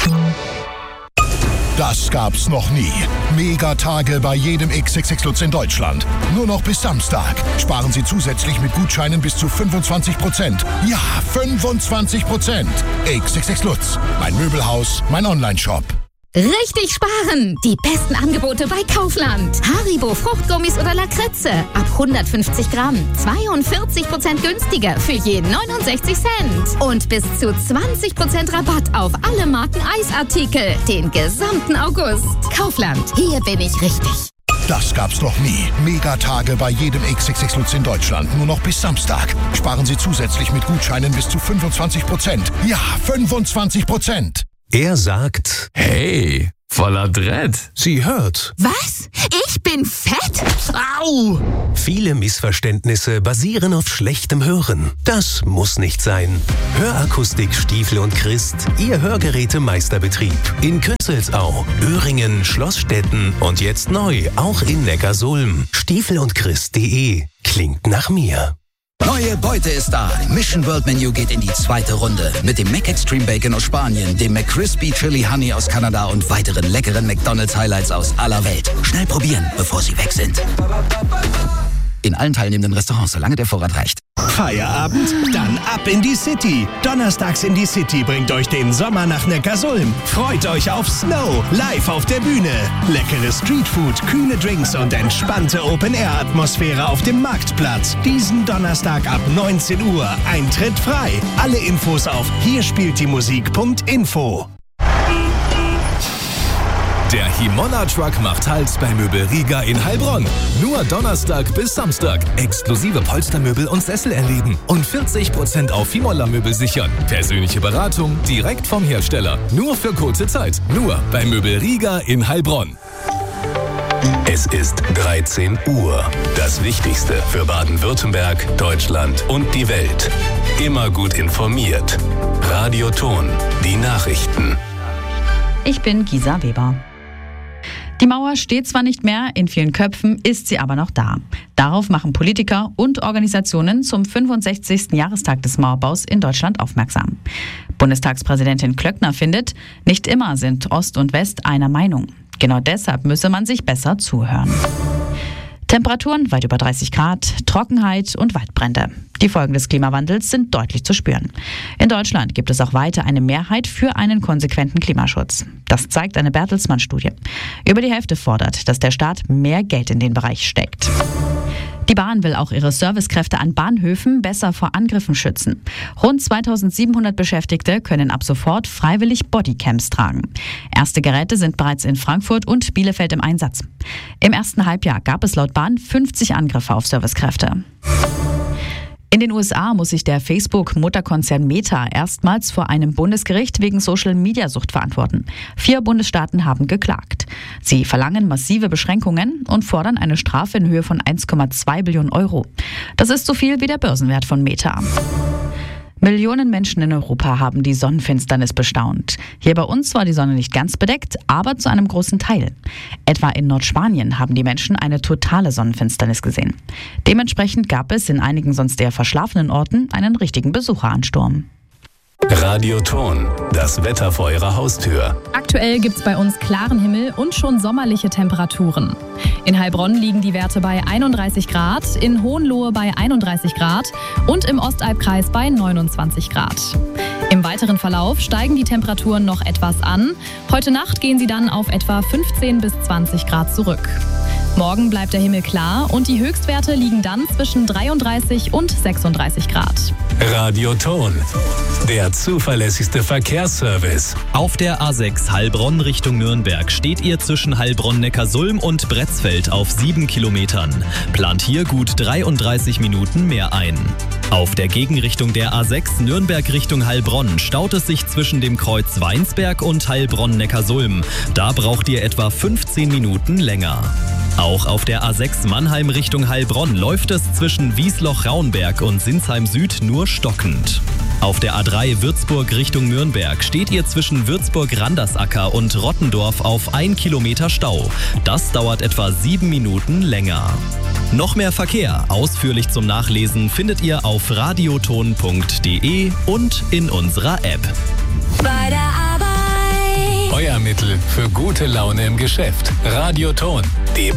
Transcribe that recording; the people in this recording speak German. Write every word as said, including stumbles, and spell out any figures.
Das gab's noch nie. Megatage bei jedem X X X Lutz in Deutschland. Nur noch bis Samstag. Sparen Sie zusätzlich mit Gutscheinen bis zu fünfundzwanzig Prozent. Ja, fünfundzwanzig Prozent. X X X Lutz. Mein Möbelhaus, mein Onlineshop. Richtig sparen! Die besten Angebote bei Kaufland. Haribo Fruchtgummis oder Lakritze. Ab hundertfünfzig Gramm. zweiundvierzig Prozent günstiger für je neunundsechzig Cent. Und bis zu zwanzig Prozent Rabatt auf alle Marken Eisartikel. Den gesamten August. Kaufland. Hier bin ich richtig. Das gab's noch nie. Megatage bei jedem X X X Lutz in Deutschland. Nur noch bis Samstag. Sparen Sie zusätzlich mit Gutscheinen bis zu fünfundzwanzig Prozent. Ja, fünfundzwanzig Prozent. Er sagt, hey, voller Dread. Sie hört. Was? Ich bin fett? Au! Viele Missverständnisse basieren auf schlechtem Hören. Das muss nicht sein. Hörakustik Stiefel und Christ, Ihr Hörgerätemeisterbetrieb. In Künzelsau, Öhringen, Schlossstetten und jetzt neu auch in Neckarsulm. Stiefel und Christ punkt de. Klingt nach mir. Neue Beute ist da. Mission World Menu geht in die zweite Runde. Mit dem Mac Extreme Bacon aus Spanien, dem McCrispy Chili Honey aus Kanada und weiteren leckeren McDonald's Highlights aus aller Welt. Schnell probieren, bevor sie weg sind. In allen teilnehmenden Restaurants, solange der Vorrat reicht. Feierabend? Dann ab in die City. Donnerstags in die City bringt euch den Sommer nach Neckarsulm. Freut euch auf Snow, live auf der Bühne. Leckere Streetfood, kühle Drinks und entspannte Open-Air-Atmosphäre auf dem Marktplatz. Diesen Donnerstag ab neunzehn Uhr. Eintritt frei. Alle Infos auf hier spielt die Musik punkt info. Der Himolla-Truck macht Halt bei Möbel Riga in Heilbronn. Nur Donnerstag bis Samstag. Exklusive Polstermöbel und Sessel erleben. Und vierzig Prozent auf Himolla-Möbel sichern. Persönliche Beratung direkt vom Hersteller. Nur für kurze Zeit. Nur bei Möbel Riga in Heilbronn. Es ist dreizehn Uhr. Das Wichtigste für Baden-Württemberg, Deutschland und die Welt. Immer gut informiert. Radio Ton. Die Nachrichten. Ich bin Gisa Weber. Die Mauer steht zwar nicht mehr, in vielen Köpfen ist sie aber noch da. Darauf machen Politiker und Organisationen zum fünfundsechzigsten Jahrestag des Mauerbaus in Deutschland aufmerksam. Bundestagspräsidentin Klöckner findet, nicht immer sind Ost und West einer Meinung. Genau deshalb müsse man sich besser zuhören. Temperaturen weit über dreißig Grad, Trockenheit und Waldbrände. Die Folgen des Klimawandels sind deutlich zu spüren. In Deutschland gibt es auch weiter eine Mehrheit für einen konsequenten Klimaschutz. Das zeigt eine Bertelsmann-Studie. Über die Hälfte fordert, dass der Staat mehr Geld in den Bereich steckt. Die Bahn will auch ihre Servicekräfte an Bahnhöfen besser vor Angriffen schützen. Rund zweitausendsiebenhundert Beschäftigte können ab sofort freiwillig Bodycams tragen. Erste Geräte sind bereits in Frankfurt und Bielefeld im Einsatz. Im ersten Halbjahr gab es laut Bahn fünfzig Angriffe auf Servicekräfte. In den U S A muss sich der Facebook-Mutterkonzern Meta erstmals vor einem Bundesgericht wegen Social-Media-Sucht verantworten. Vier Bundesstaaten haben geklagt. Sie verlangen massive Beschränkungen und fordern eine Strafe in Höhe von eins Komma zwei Billionen Euro. Das ist so viel wie der Börsenwert von Meta. Millionen Menschen in Europa haben die Sonnenfinsternis bestaunt. Hier bei uns war die Sonne nicht ganz bedeckt, aber zu einem großen Teil. Etwa in Nordspanien haben die Menschen eine totale Sonnenfinsternis gesehen. Dementsprechend gab es in einigen sonst eher verschlafenen Orten einen richtigen Besucheransturm. Radio Ton, das Wetter vor Ihrer Haustür. Aktuell gibt's bei uns klaren Himmel und schon sommerliche Temperaturen. In Heilbronn liegen die Werte bei einunddreißig Grad, in Hohenlohe bei einunddreißig Grad und im Ostalbkreis bei neunundzwanzig Grad. Im weiteren Verlauf steigen die Temperaturen noch etwas an. Heute Nacht gehen sie dann auf etwa fünfzehn bis zwanzig Grad zurück. Morgen bleibt der Himmel klar und die Höchstwerte liegen dann zwischen dreiunddreißig und sechsunddreißig Grad. Radio Ton, der zuverlässigste Verkehrsservice. Auf der A sechs Heilbronn Richtung Nürnberg steht ihr zwischen Heilbronn-Neckarsulm und Bretzfeld auf sieben Kilometern. Plant hier gut dreiunddreißig Minuten mehr ein. Auf der Gegenrichtung der A sechs Nürnberg Richtung Heilbronn staut es sich zwischen dem Kreuz Weinsberg und Heilbronn-Neckarsulm. Da braucht ihr etwa fünfzehn Minuten länger. Auch auf der A sechs Mannheim Richtung Heilbronn läuft es zwischen Wiesloch-Raunberg und Sinsheim Süd nur stockend. Auf der A drei Würzburg Richtung Nürnberg steht ihr zwischen Würzburg-Randersacker und Rottendorf auf ein Kilometer Stau. Das dauert etwa sieben Minuten länger. Noch mehr Verkehr, ausführlich zum Nachlesen, findet ihr auf radioton punkt de und in unserer App. Bei der Arbeit Wundermittel für gute Laune im Geschäft. Radioton. Die